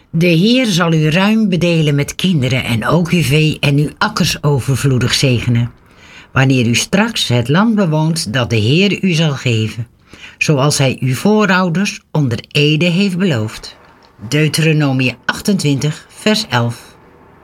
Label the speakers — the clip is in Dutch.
Speaker 1: De Heer zal u ruim bedelen met kinderen en ook uw vee en uw akkers overvloedig zegenen, wanneer u straks het land bewoont dat de Heer u zal geven, zoals hij uw voorouders onder ede heeft beloofd. Deuteronomie 28, vers 11.